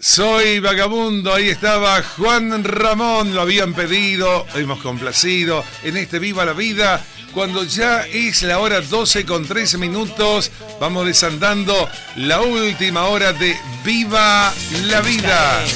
Soy Vagabundo, ahí estaba Juan Ramón, lo habían pedido, hemos complacido en este Viva la Vida, cuando ya es la hora 12:13, vamos desandando la última hora de Viva la Vida.